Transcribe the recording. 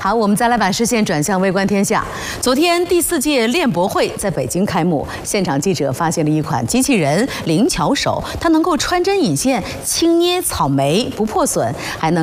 好，我们再来把视线转向微观天下。昨天第4届链博会在北京开幕，现场记者发现了一款机器人灵巧手，它能够穿针引线、轻捏草莓不破损，还能